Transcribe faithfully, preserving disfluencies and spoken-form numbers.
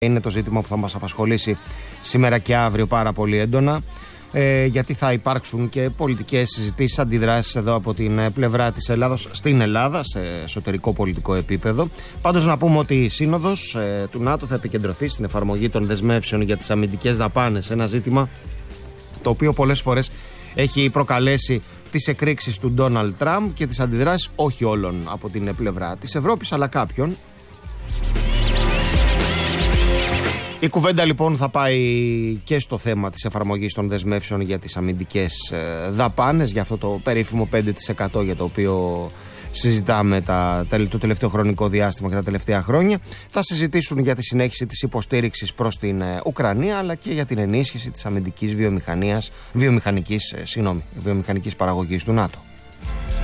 Είναι το ζήτημα που θα μας απασχολήσει σήμερα και αύριο πάρα πολύ έντονα, ε, γιατί θα υπάρξουν και πολιτικές συζητήσεις, αντιδράσεις εδώ από την πλευρά της Ελλάδος στην Ελλάδα σε εσωτερικό πολιτικό επίπεδο. Πάντως να πούμε ότι η Σύνοδος ε, του ΝΑΤΟ θα επικεντρωθεί στην εφαρμογή των δεσμεύσεων για τις αμυντικές δαπάνες, ένα ζήτημα το οποίο πολλές φορές έχει προκαλέσει τις εκρήξεις του Ντόναλντ Τραμπ και τις αντιδράσεις όχι όλων από την πλευρά της Ευρώπης αλλά κάποιων. Η κουβέντα λοιπόν θα πάει και στο θέμα της εφαρμογής των δεσμεύσεων για τις αμυντικές δαπάνες, για αυτό το περίφημο πέντε τοις εκατό για το οποίο συζητάμε τα, το τελευταίο χρονικό διάστημα και τα τελευταία χρόνια. Θα συζητήσουν για τη συνέχιση της υποστήριξης προς την Ουκρανία, αλλά και για την ενίσχυση της αμυντικής βιομηχανίας, βιομηχανικής, συγγνώμη, βιομηχανικής παραγωγής του ΝΑΤΟ.